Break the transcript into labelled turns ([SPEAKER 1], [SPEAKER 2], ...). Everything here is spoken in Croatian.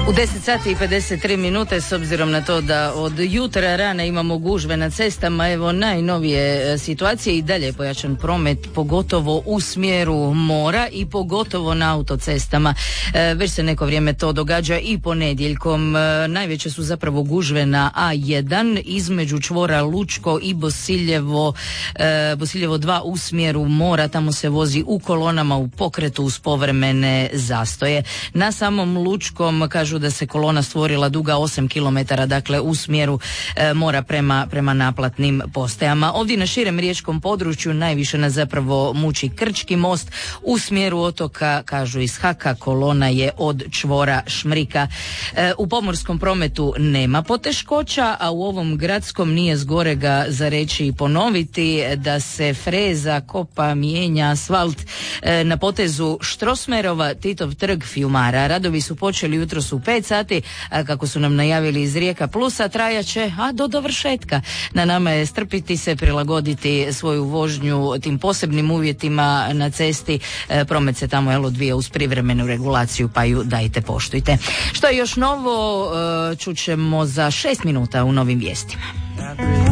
[SPEAKER 1] U 10 sati i 53 minute, s obzirom na to da od jutra rana imamo gužve na cestama, evo najnovije situacije i dalje pojačan promet, pogotovo u smjeru mora i pogotovo na autocestama. Već se neko vrijeme to događa i ponedjeljkom. Najveće su zapravo gužve na A1 između čvora Lučko i Bosiljevo 2 u smjeru mora. Tamo se vozi u kolonama u pokretu uz povremene zastoje. Na samom Lučkom kažu da se kolona stvorila duga 8 km, dakle u smjeru mora prema naplatnim postajama. Ovdje na širem riječkom području najviše nas zapravo muči Krčki most. U smjeru otoka, kažu iz HAK-a, kolona je od čvora Šmrika. U pomorskom prometu nema poteškoća, a u ovom gradskom nije zgorega za reći i ponoviti da se freza, kopa, mijenja asfalt na potezu Štrosmerova, Titov trg, Fiumara. Radovi su počeli jutros u 5 sati, a kako su nam najavili iz Rijeka Plusa, trajaće do dovršetka. Na nama je strpiti se, prilagoditi svoju vožnju tim posebnim uvjetima na cesti. Promet se tamo odvija uz privremenu regulaciju, pa ju dajte poštujte. Što je još novo, čućemo za 6 minuta u novim vijestima.